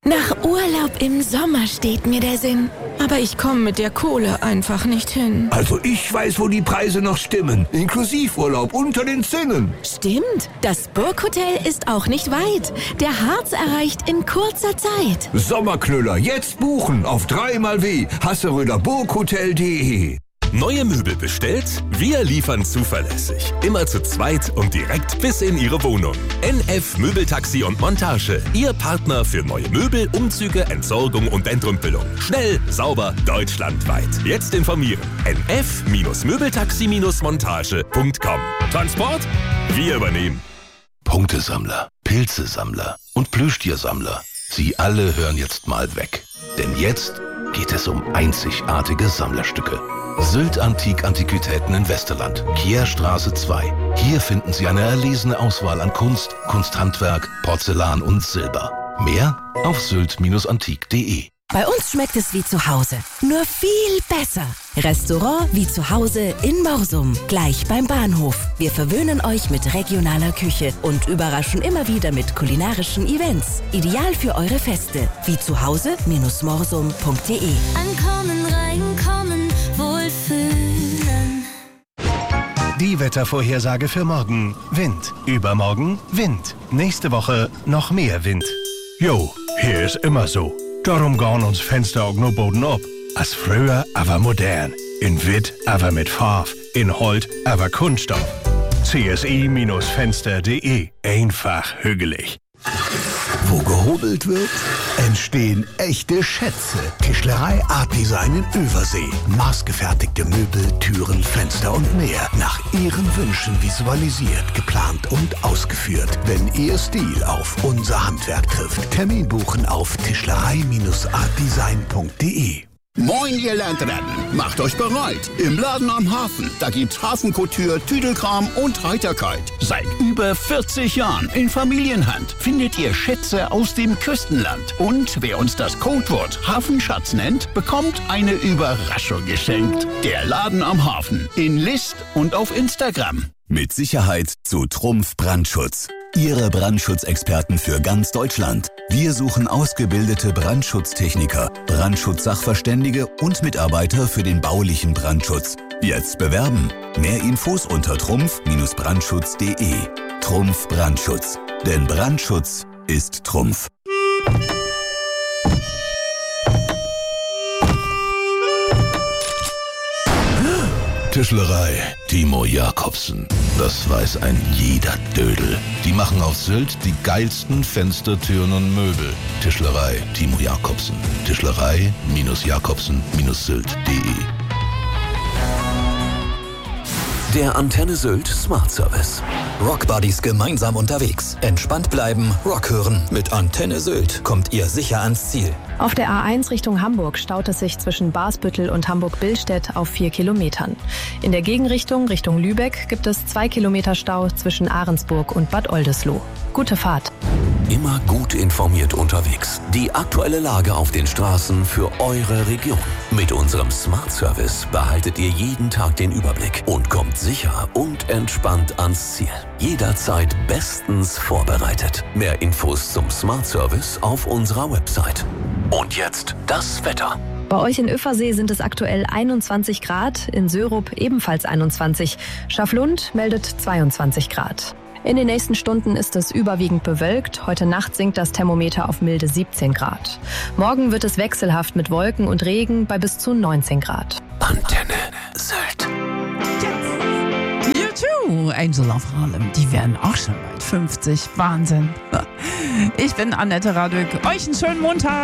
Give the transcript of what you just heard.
Nach Urlaub im Sommer steht mir der Sinn. Aber ich komme mit der Kohle einfach nicht hin. Also ich weiß, wo die Preise noch stimmen. Inklusivurlaub unter den Zinnen. Stimmt. Das Burghotel ist auch nicht weit. Der Harz erreicht in kurzer Zeit. Sommerknüller, jetzt buchen auf 3xW hasseröderburghotel.de. Neue Möbel bestellt? Wir liefern zuverlässig. Immer zu zweit und direkt bis in Ihre Wohnung. NF Möbeltaxi und Montage. Ihr Partner für neue Möbel, Umzüge, Entsorgung und Entrümpelung. Schnell, sauber, deutschlandweit. Jetzt informieren. nf-möbeltaxi-montage.com. Transport? Wir übernehmen. Punktesammler, Pilzesammler und Plüschtiersammler. Sie alle hören jetzt mal weg. Denn jetzt geht es um einzigartige Sammlerstücke. Sylt Antiquitäten in Westerland, Kierstraße 2. Hier finden Sie eine erlesene Auswahl an Kunst, Kunsthandwerk, Porzellan und Silber. Mehr auf sylt-antik.de. Bei uns schmeckt es wie zu Hause, nur viel besser. Restaurant wie zu Hause in Morsum, gleich beim Bahnhof. Wir verwöhnen euch mit regionaler Küche und überraschen immer wieder mit kulinarischen Events. Ideal für eure Feste. Wie zu Hause-morsum.de. Ankommen, reinkommen, wohlfühlen. Die Wettervorhersage für morgen. Wind. Übermorgen Wind. Nächste Woche noch mehr Wind. Jo, hier ist immer so. Darum gehen uns Fenster auch nur Boden ab. Als früher, aber modern. In Witt, aber mit Farbe. In Holt, aber Kunststoff. CSI-Fenster.de. Einfach hügelig. Wo gehobelt wird, entstehen echte Schätze. Tischlerei Art Design in Übersee. Maßgefertigte Möbel, Türen, Fenster und mehr. Nach Ihren Wünschen visualisiert, geplant und ausgeführt. Wenn Ihr Stil auf unser Handwerk trifft. Termin buchen auf tischlerei-artdesign.de. Moin, ihr Landratten. Macht euch bereit. Im Laden am Hafen. Da gibt's Hafenkouture, Tüdelkram und Heiterkeit. Seit über 40 Jahren in Familienhand findet ihr Schätze aus dem Küstenland. Und wer uns das Codewort Hafenschatz nennt, bekommt eine Überraschung geschenkt. Der Laden am Hafen. In List und auf Instagram. Mit Sicherheit zu Trumpf Brandschutz. Ihre Brandschutzexperten für ganz Deutschland. Wir suchen ausgebildete Brandschutztechniker, Brandschutzsachverständige und Mitarbeiter für den baulichen Brandschutz. Jetzt bewerben. Mehr Infos unter trumpf-brandschutz.de. Trumpf Brandschutz. Denn Brandschutz ist Trumpf. Tischlerei Timo Jakobsen. Das weiß ein jeder Dödel. Die machen auf Sylt die geilsten Fenster, Türen und Möbel. Tischlerei Timo Jakobsen. Tischlerei-Jakobsen-Sylt.de. Der Antenne Sylt Smart Service. Rockbuddies gemeinsam unterwegs. Entspannt bleiben, Rock hören. Mit Antenne Sylt kommt ihr sicher ans Ziel. Auf der A1 Richtung Hamburg staut es sich zwischen Basbüttel und Hamburg-Billstedt auf 4 Kilometern. In der Gegenrichtung Richtung Lübeck gibt es 2 Kilometer Stau zwischen Ahrensburg und Bad Oldesloe. Gute Fahrt. Immer gut informiert unterwegs. Die aktuelle Lage auf den Straßen für eure Region. Mit unserem Smart Service behaltet ihr jeden Tag den Überblick und kommt sicher und entspannt ans Ziel. Jederzeit bestens vorbereitet. Mehr Infos zum Smart Service auf unserer Website. Und jetzt das Wetter. Bei euch in Üffersee sind es aktuell 21 Grad, in Sörup ebenfalls 21. Schaflund meldet 22 Grad. In den nächsten Stunden ist es überwiegend bewölkt. Heute Nacht sinkt das Thermometer auf milde 17 Grad. Morgen wird es wechselhaft mit Wolken und Regen bei bis zu 19 Grad. Antenne Sylt. YouTube, Angel of Harlem, die werden auch schon bald 50. Wahnsinn. Ich bin Annette Radück. Euch einen schönen Montag.